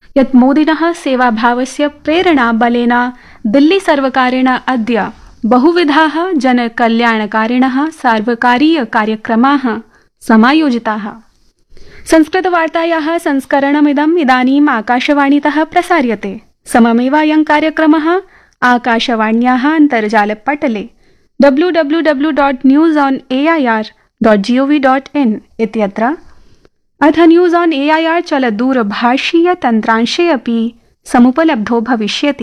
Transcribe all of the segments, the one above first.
यत् मोदिनः सेवाभावस्य प्रेरणाबलेन दिल्लीसर्वकारेण अद्य बहुविधाः जनकल्याणकारिणः सार्वकारीयकार्यक्रमाः समायोजिताः। संस्कृतवार्तायाः संस्करणमिदम् इदानीम् आकाशवाणीतः प्रसार्यते। सममेव अयं कार्यक्रमः आकाशवाण्याः अन्तर्जालपटले www.newsonair.gov.in इत्यत्र अथ न्यूज़ ऑन एआईआर चलदूरभाषीय तन्त्रांशे अपि समुपलब्धो भविष्यति।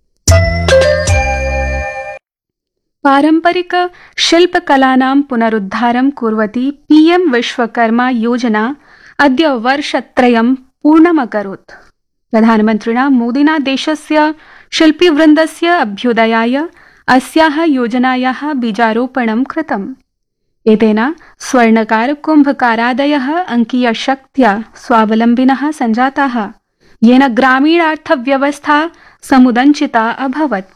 पारंपरिक शिल्पकलानां पुनरुद्धारं कुर्वती पीएम विश्वकर्मा योजना अद्य वर्षत्रयं पूर्णमकरोत्। प्रधानमन्त्रिणा मोदिना देशस्य शिल्पीवृन्दस्य अभ्युदयाय अस्याः योजनायाः बीजारोपणं कृतम्। एतेन स्वर्णकार कुम्भकारादयः अंकीयशक्त्या स्वावलम्बिनः सञ्जाताः, येन ग्रामीणार्थव्यवस्था समुदञ्चिता अभवत्।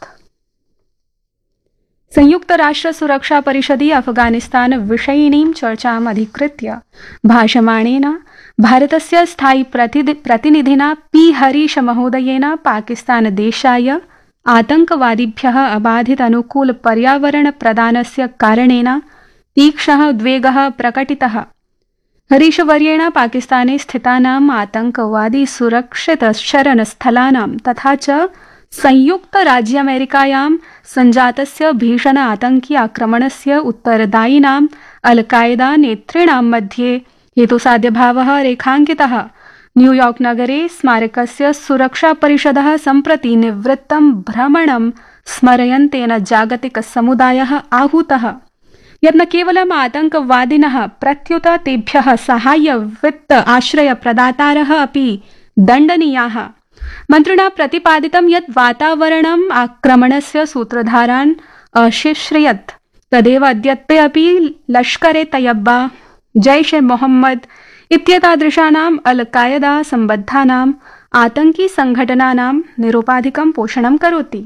संयुक्तराष्ट्रसुरक्षापरिषदि अफगानिस्तान विषयिणीं चर्चाम् अधिकृत्य भाषमाणेन भारतस्य स्थायी प्रतिनिधिना पी हरीश महोदयेन पाकिस्तानदेशाय आतंकवादिभ्यः अबाधित अनुकूल पर्यावरण प्रदानस्य कारणेन तीक्ष्णः उद्वेगः प्रकटितः। हरीशवर्येण पाकिस्ताने स्थितानाम् आतंकवादी सुरक्षित शरणस्थलानां तथा च संयुक्तराज्यामेरिकायां सञ्जातस्य भीषण आतंकी आक्रमणस्य उत्तरदायिनां अल-कायदा नेतॄणां मध्ये हेतुसाध्यभावः रेखाङ्कितः। न्यूयॉर्क नगरे स्मारकस्य सुरक्षापरिषदः सम्प्रति निवृत्तं भ्रमणं स्मरयन्तेन जागतिकसमुदायः आहूतः यत् न केवलम् आतंकवादिनः प्रत्युत तेभ्यः साहाय्य वित्त आश्रय प्रदातारः अपि दण्डनीयाः। मन्त्रिणा प्रतिपादितं यत् वातावरणम् आक्रमणस्य सूत्रधारान् अशिश्रयत्, तदेव अद्यत्वे अपि लश्करे तैयब्बा, जैश ए मोहम्मद इत्येतादृशानाम् अल-कायदा सम्बद्धानाम् आतंकी संघटनानां निरुपाधिकं पोषणं करोति।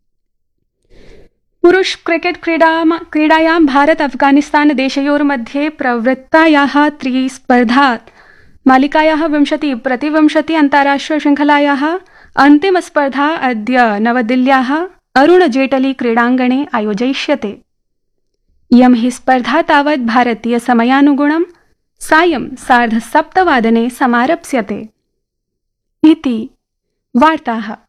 पुरुष क्रिकेट क्रीडायां भारत अफगानिस्तान देशयोर्मध्ये प्रवृत्तायाः त्रिस्पर्धा मालिकायाः 20-20 अन्ताराष्ट्रिय शृङ्खलायाः अन्तिमस्पर्धा अद्य नवदिल्ल्याः अरुण जेटली क्रीडाङ्गणे आयोजयिष्यते। इयं हि स्पर्धा तावत् भारतीय समयानुगुणं सायं 7:30 समारप्स्यते। इति वार्ताः।